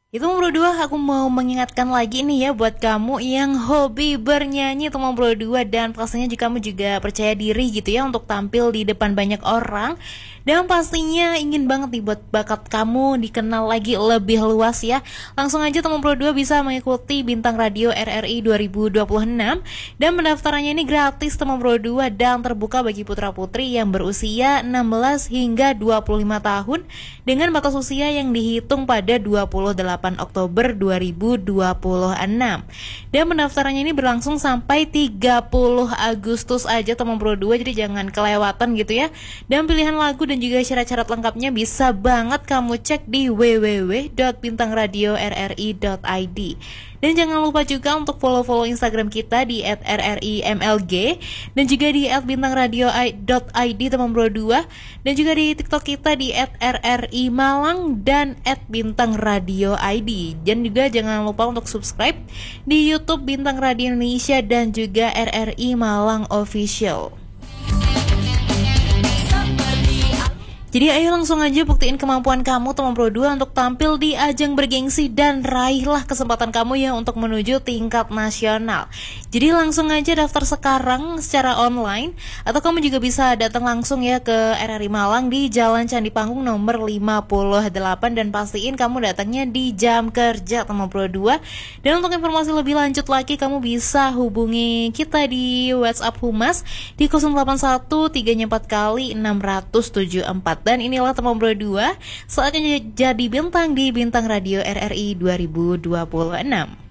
Itu nomor dua, aku mau mengingatkan lagi nih ya buat kamu yang hobi bernyanyi teman nomor dua, dan pastinya jika kamu juga percaya diri gitu ya untuk tampil di depan banyak orang, dan pastinya ingin banget nih buat bakat kamu dikenal lagi lebih luas ya. Langsung aja teman nomor dua bisa mengikuti Bintang Radio RRI 2026, dan pendaftarannya ini gratis teman nomor dua dan terbuka bagi putra-putri yang berusia 16 hingga 25 tahun dengan batas usia yang dihitung pada 28 Oktober 2026. Dan pendaftarannya ini berlangsung sampai 30 Agustus aja teman Pro 2, jadi jangan kelewatan gitu ya. Dan pilihan lagu dan juga syarat-syarat lengkapnya bisa banget kamu cek di www.bintangradiorri.id. Dan jangan lupa juga untuk follow Instagram kita di @rrimlg dan juga di @bintangradio.id teman Bro 2, dan juga di TikTok kita di @rrimalang dan @bintangradio.id. Dan juga jangan lupa untuk subscribe di YouTube Bintang Radio Indonesia dan juga RRI Malang Official. Jadi ayo langsung aja buktiin kemampuan kamu teman Pro 2 untuk tampil di ajang bergengsi dan raihlah kesempatan kamu ya untuk menuju tingkat nasional. Jadi langsung aja daftar sekarang secara online, atau kamu juga bisa datang langsung ya ke RRI Malang di Jalan Candi Panggung nomor 58, dan pastiin kamu datangnya di jam kerja teman Pro 2. Dan untuk informasi lebih lanjut lagi kamu bisa hubungi kita di WhatsApp Humas di 081 344 kali 674. Dan inilah teman Bro 2, saatnya jadi bintang di Bintang Radio RRI 2026.